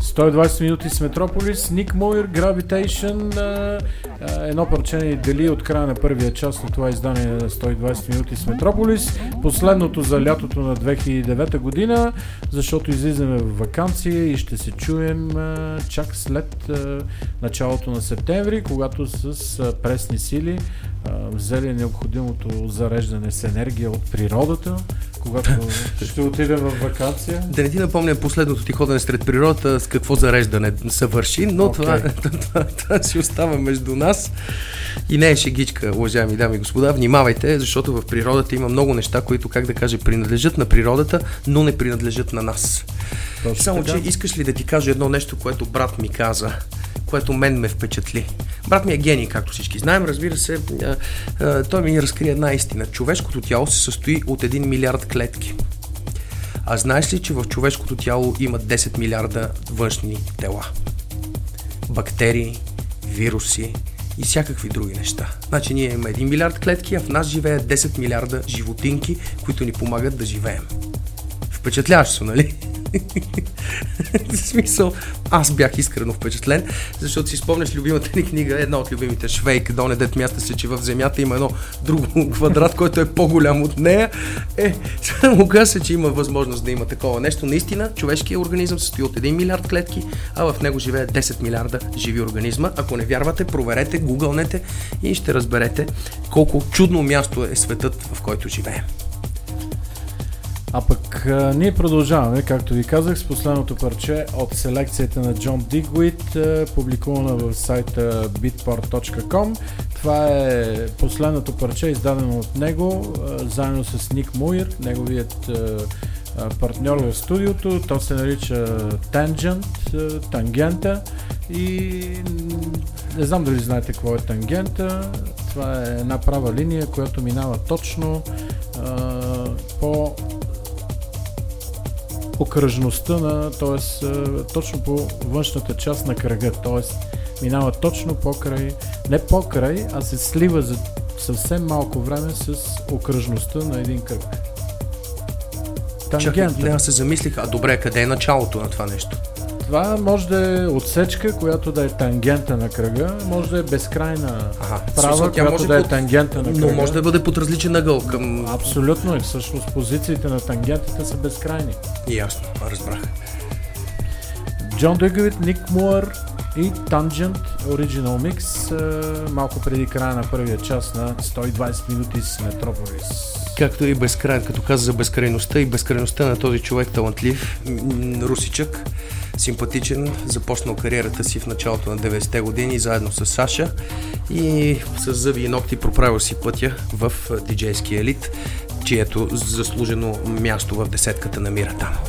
120 минути с Метрополис, Ник Муир, Gravitation, едно парче ни дели от края на първия част на това издание на 120 минути с Метрополис, последното за лятото на 2009 година, защото излизаме в ваканция и ще се чуем чак след началото на септември, когато с пресни сили взели необходимото зареждане с енергия от природата, когато ще отидем в вакансия. Да не ти напомням последното ти ходене сред природата с какво зареждане съвърши, но това си остава между нас и не е шегичка, уважаеми дами и господа. Внимавайте, защото в природата има много неща, които, как да кажа, принадлежат на природата, но не принадлежат на нас. Точно Само, така. че искаш ли да ти кажа едно нещо, което брат ми каза, което мен ме впечатли. Брат ми е гений, както всички знаем. Разбира се, той ми разкри една истина. Човешкото тяло се състои от 1 милиард клетки. А знаеш ли, че в човешкото тяло има 10 милиарда външни тела? Бактерии, вируси и всякакви други неща. Значи ние имаме 1 милиард клетки, а в нас живеят 10 милиарда животинки, които ни помагат да живеем. Впечатляващо, нали? В смисъл, аз бях искрено впечатлен, защото си спомняш любимата ни книга, една от любимите, Швейк, Доне дет място се, че в земята има едно друго квадрат, който е по-голям от нея. Само каза, че има възможност да има такова нещо. Наистина, човешкият организъм се състои от 1 милиард клетки, а в него живеят 10 милиарда живи организма. Ако не вярвате, проверете, гугълнете и ще разберете колко чудно място е светът, в който живеем. А пък ние продължаваме, както ви казах, с последното парче от селекцията на Джон Дигуит, публикувана в сайта beatport.com. Това е последното парче, издадено от него, заедно с Ник Муир, неговият партньор в студиото. То се нарича Тангента и не знам дали знаете какво е тангента. Това е една права линия, която минава точно по окръжността т.е. точно по външната част на кръга, т.е. минава точно не покрай, а се слива за съвсем малко време с окръжността на един кръг. Тангента. Чакай, аз се замислих, добре, къде е началото на това нещо? Това може да е отсечка, която да е тангента на кръга, може да е безкрайна права, която да е тангента на кръга. Но може да бъде под различен ъгъл към... Абсолютно и всъщност позициите на тангентите са безкрайни. Ясно, разбрах. Джон Дигуит, Ник Муир и Tangent Original Mix, малко преди края на първия час на 120 минути с Метрополис. Както и безкрайен, като каза за безкрайността и безкрайността на този човек талантлив, русичък, симпатичен, започнал кариерата си в началото на 90-те години заедно с Саша и с зъби и ногти проправил си пътя в диджейския елит, чието заслужено място в десетката намира там.